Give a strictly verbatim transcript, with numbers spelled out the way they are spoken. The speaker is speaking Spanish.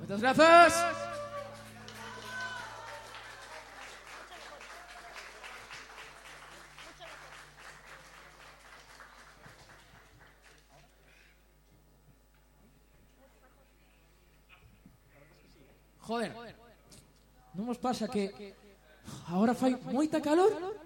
Muchas gracias. Joder, non vos pasa que agora fai moita calor